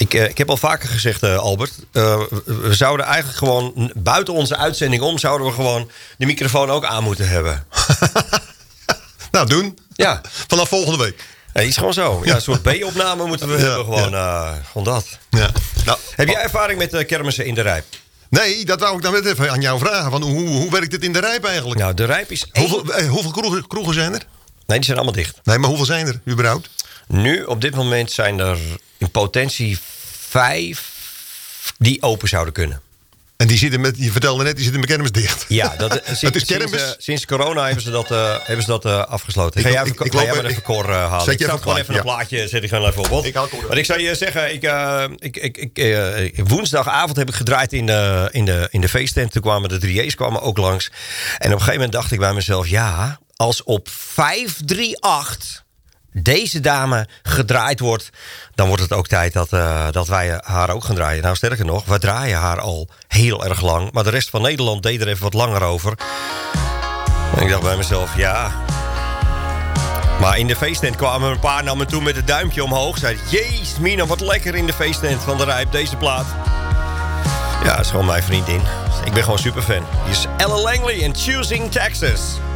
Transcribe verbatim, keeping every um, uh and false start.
Ik, uh, ik heb al vaker gezegd, uh, Albert. Uh, we zouden eigenlijk gewoon, buiten onze uitzending om... zouden we gewoon de microfoon ook aan moeten hebben. Nou, doen. Ja. Vanaf volgende week. Ja, die is gewoon zo. Ja, een soort B-opname moeten we ja, hebben. Gewoon, ja. uh, gewoon dat. Ja. Nou, heb jij ervaring met uh, kermissen in de Rijp? Nee, dat wou ik dan net even aan jou vragen. Van hoe, hoe werkt het in de Rijp eigenlijk? Nou, de Rijp is... één... Hoeveel, eh, hoeveel kroegen, kroegen zijn er? Nee, die zijn allemaal dicht. Nee, maar hoeveel zijn er überhaupt? Nu, op dit moment, zijn er in potentie vijf die open zouden kunnen. En die zitten met, je vertelde net, die zitten met kermis dicht. Ja, dat, sinds, dat is kermis. Sinds, uh, sinds corona hebben ze dat, uh, hebben ze dat uh, afgesloten. Ik, ga jij even, ik, ik ga jij maar even Cor uh, halen. Zet je ik even gewoon even een plaatje, zet ik gewoon even op. Want ik, maar ik zou je zeggen, ik, uh, ik, ik, ik, uh, woensdagavond heb ik gedraaid in de, in de, in de feesttent. Toen kwamen de drie J's kwamen ook langs. En op een gegeven moment dacht ik bij mezelf, ja, als op vijf drie acht... deze dame gedraaid wordt, dan wordt het ook tijd dat, uh, dat wij haar ook gaan draaien. Nou, sterker nog, wij draaien haar al heel erg lang. Maar de rest van Nederland deed er even wat langer over. En ik dacht bij mezelf, ja. Maar in de feesttent kwamen een paar naar me toe met het duimpje omhoog. Zeiden, jeez, Mina, wat lekker in de feesttent van de Rijp, deze plaat. Ja, dat is gewoon mijn vriendin. Ik ben gewoon superfan. Hier is Elle Langley en Choosing Texas.